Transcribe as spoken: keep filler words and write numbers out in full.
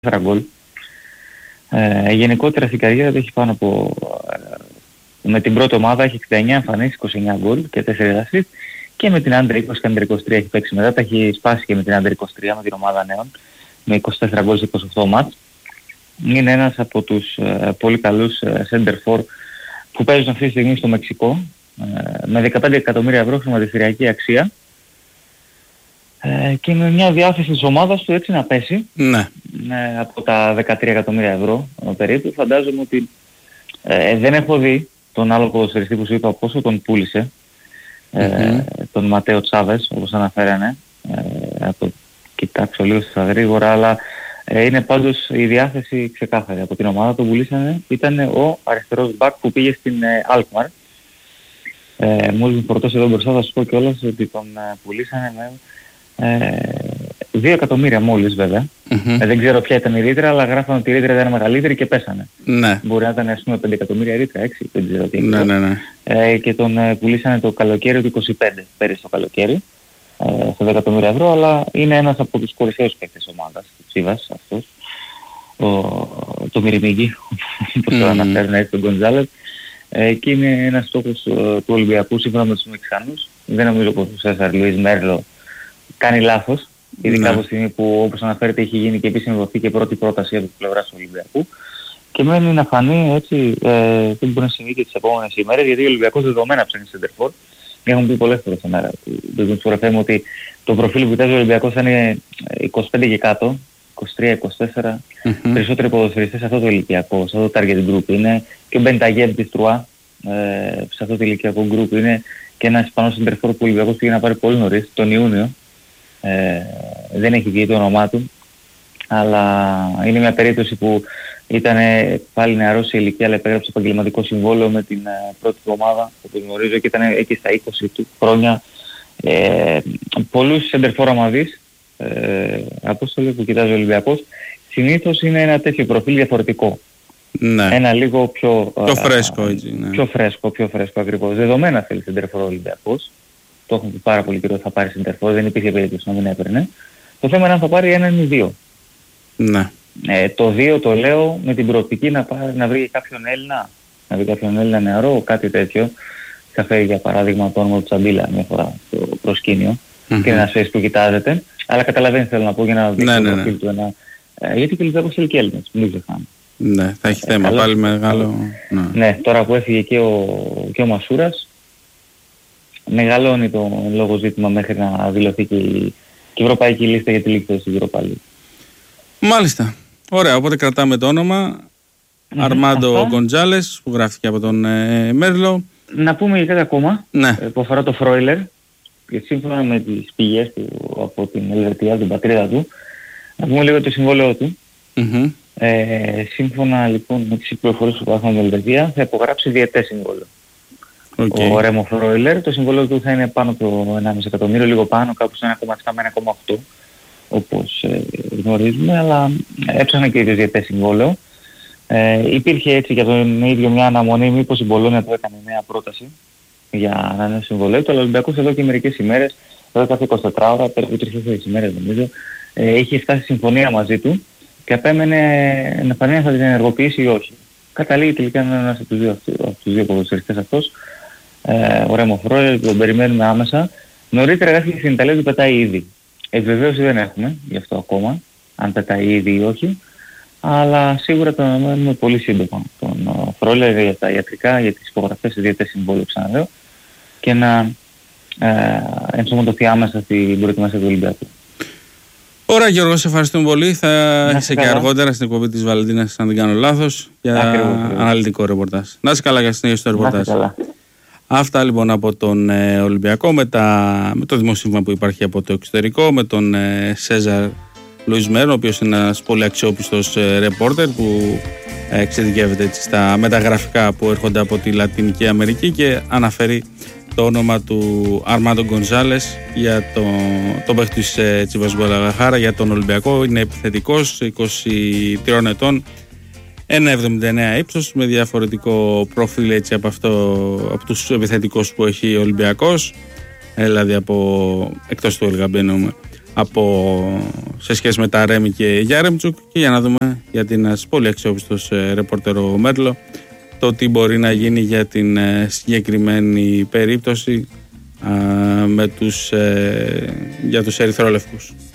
τέσσερα γκολ. Ε, γενικότερα στην καριέρα του έχει πάνω από... Ε, με την πρώτη ομάδα έχει εξήντα εννέα εμφανίσεις, είκοσι εννέα γκολ και τέσσερα assist, και με την Under είκοσι και Under είκοσι τρία έχει παίξει μετά, τα έχει σπάσει και με την Under είκοσι τρία με την ομάδα νέων, με είκοσι τέσσερα γκολ σε είκοσι οκτώ μάτς. Είναι ένας από τους ε, πολύ καλούς ε, center for που παίζουν αυτή τη στιγμή στο Μεξικό, ε, με δεκαπέντε εκατομμύρια ευρώ χρηματιστηριακή αξία, ε, και με μια διάθεση της ομάδας του έτσι να πέσει, ναι. ε, από τα δεκατρία εκατομμύρια ευρώ ε, περίπου. Φαντάζομαι ότι ε, δεν έχω δει τον άλλο ποδοσφαιριστή που σου είπα πόσο τον πούλησε, ε, mm-hmm. τον Ματέο Τσάβες, όπως αναφέρανε, ε, να το κοιτάξω λίγο στα γρήγορα, αλλά ε, είναι πάντως η διάθεση ξεκάθαρη. Από την ομάδα που πουλήσανε ήταν ο αριστερός μπακ που πήγε στην ε, Alkmaar. Ε, μόλις μου φορτώσει εδώ μπροστά θα σου πω κιόλας ότι τον ε, πουλήσανε με ε, δύο εκατομμύρια μόλις βέβαια. Mm-hmm. Ε, δεν ξέρω ποια ήταν η ρήτρα, αλλά γράφανε ότι η ρήτρα ήταν μεγαλύτερη και πέσανε. Ναι. Μπορεί να ήταν ας πούμε πέντε εκατομμύρια ρήτρα, έξι, δεν ξέρω τι. Ναι, ναι, ναι. Ε, και τον ε, πουλήσανε το καλοκαίρι του είκοσι πέντε, πέρυσι το καλοκαίρι, ε, σε δέκα εκατομμύρια ευρώ, αλλά είναι ένας από τους κορυφαίους παίκτες ομάδας, του Τσίβας αυτός, ο, το Μυριμίγκι, όπως το αναφέρουν έτσι τον Γκοντζάλες, ε, και είναι ένας στόχος ε, του Ολυμπιακού σύμφωνα με τους Μεξικανούς. Δεν νομίζω πως ο Σέσαρ Λουίς Μέρλο κάνει λάθος, ειδικά από τη στιγμή που όπως αναφέρεται έχει γίνει και επίσημη δοθεί και πρώτη πρόταση από την πλευρά του Ολυμπιακού, και μένει να φανεί έτσι ε, τι μπορεί να συμβεί και τις επόμενες ημέρες, γιατί ο Ολυμπιακός δεδομένα ψάχνει center for. Έχουν πει πολλές φορές σήμερα του φωτογραφία μου ότι το προφίλ που κοιτάζει ο Ολυμπιακός θα είναι είκοσι πέντε και κάτω, είκοσι τρία είκοσι τέσσερα, mm-hmm. περισσότεροι ποδοσφαιριστές σε αυτό το ηλικιακό, σε αυτό το target group. Είναι και ο Μπενταγέρ της Τρουά, ε, σε αυτό το ηλικιακό group. Είναι και ένας Ισπανός center for που ο Ολυμπιακός πήγε να πάρει πολύ νωρίς, τον Ιούνιο. Ε, δεν έχει βγει το όνομά του, αλλά είναι μια περίπτωση που ήταν πάλι νεαρός σε ηλικία, αλλά επέγραψε επαγγελματικό συμβόλαιο με την uh, πρώτη του ομάδα, όπως γνωρίζω, και ήταν εκεί στα είκοσι του χρόνια. Ε, πολλούς σεντερφόρ άμα δεις, ε, Απόστολε, που κοιτάζει ο Ολυμπιακός, συνήθως είναι ένα τέτοιο προφίλ διαφορετικό. Ναι. Ένα λίγο πιο, πιο φρέσκο, έτσι, ναι. πιο φρέσκο, πιο φρέσκο ακριβώς. Δεδομένα θέλει σεντερφόρ ο Ολυμπιακός. Το έχουν πει πάρα πολύ καιρό, θα πάρει σεντερφόρ, δεν υπήρχε περίπτωση να μην έπαιρνε. Το θέμα είναι αν θα πάρει έναν ή δύο. Ναι. Ε, το δύο το λέω με την προοπτική να, πάρει, να βρει κάποιον Έλληνα, να βρει κάποιον Έλληνα νεαρό, κάτι τέτοιο. Θα φέρει για παράδειγμα το όνομα του Τσαμπίλα μια φορά στο προσκήνιο, mm-hmm. και ένα σφαίρις που κοιτάζεται. Αλλά καταλαβαίνεις θέλω να πω για να δείξει ναι, το ναι, προφίλ ναι. του ένα... Ε, γιατί και λίγο θέλει και Έλληνες, μην ξεχνάμε. Ναι, θα έχει θέμα, ε, πάλι μεγάλο... Ναι. ναι, τώρα που έφυγε και ο, και ο Μασούρας, μεγαλώνει το λόγο ζήτημα μέχρι να δηλωθεί και η, και η ευρωπαϊκή λίστα για τη λίστα της Europa League. Μάλιστα. Ωραία, οπότε κρατάμε το όνομα Αρμάντο Γκοντζάλες που γράφτηκε από τον ε, Μέρλο. Να πούμε για κάτι ακόμα, ναι. ε, που αφορά το Φρόιλερ, και σύμφωνα με τις πηγές του από την Ελβετία, την πατρίδα του, να πούμε λίγο το συμβόλαιό του. Mm-hmm. Ε, σύμφωνα λοιπόν με τις πληροφορίες που υπάρχουν στην Ελβετία, θα υπογράψει διετές συμβόλαιο. Okay. Ο Ρέμο Φρόιλερ, το συμβόλαιο του θα είναι πάνω από ενάμιση εκατομμύριο, λίγο πάνω, κάπου στο ένα κόμμα επτά με ένα κόμμα οκτώ, όπως ε, γνωρίζουμε, αλλά έψαχνα και ίδιος διετές συμβόλαιο. Ε, υπήρχε έτσι για τον ίδιο μια αναμονή, μήπως η Μπολόνια του έκανε μια πρόταση για να είναι συμβολέο του, αλλά ο Ολυμπιακός εδώ και μερικές ημέρες, εδώ κάθε είκοσι τέσσερις ώρα, περίπου τρεις ημέρες νομίζω, ε, είχε φτάσει συμφωνία μαζί του και απέμενε να φανεί αν θα την ενεργοποιήσει ή όχι. Καταλήγει τελικά να είναι ένας από τους δύο, από τους δύο ποδοσφαιριστές αυτός, ε, ο Ρέμο Φρόιλερ, τον περιμένουμε άμεσα. Νωρίτερα γράφει στην Ιταλία ότι πετάει ήδη. Επιβεβαίωση δεν έχουμε γι' αυτό ακόμα, αν πετάει ήδη ή όχι, αλλά σίγουρα τον αναμένουμε πολύ σύντομα. Τον Φρόιλερ για τα ιατρικά, για τις υπογραφές της διετές συμβόλου, ξαναλέω, και να ε, ενσωματωθεί άμεσα στην προετοιμασία του Ολυμπιακού. Ωραία Γιώργο, σε ευχαριστούμε πολύ. Θα είσαι και αργότερα στην εκπομπή της Βαλεντίνας, αν δεν κάνω λάθος, για ακριβώς, αναλυτικό ρεπορτάζ. Να είσαι καλά για συνέχεια στο ρεπορτάζ. Αυτά λοιπόν από τον ε, Ολυμπιακό, με, τα, με το δημοσίευμα που υπάρχει από το εξωτερικό, με τον ε, Σέζαρ Λουίς Μέρλο, ο οποίος είναι ένας πολύ αξιόπιστος ε, ρεπόρτερ που ε, εξειδικεύεται έτσι στα μεταγραφικά που έρχονται από τη Λατινική Αμερική και αναφέρει το όνομα του Αρμάντο Γκοντζάλες για το, το παίχτη της ε, Τσίβας Γκουαδαλαχάρα για τον Ολυμπιακό. Είναι επιθετικός, είκοσι τριών ετών, ένα εβδομήντα εννέα ύψος, με διαφορετικό προφίλ έτσι από, αυτό, από τους επιθετικούς που έχει ο Ολυμπιακός, δηλαδή από, εκτός του Ελγαμπή εννοούμε, από, σε σχέση με τα Ρέμι και Γιάρεμτσουκ, και για να δούμε, γιατί είναι ένας πολύ αξιόπιστος ε, ρεπόρτερο Μέρλο, το τι μπορεί να γίνει για την ε, συγκεκριμένη περίπτωση ε, με τους, ε, για τους ερυθρόλευκους.